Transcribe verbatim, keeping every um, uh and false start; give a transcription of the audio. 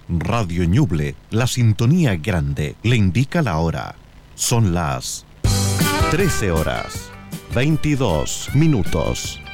Radio Ñuble, la sintonía grande, le indica la hora. Son las trece horas, veintidós minutos.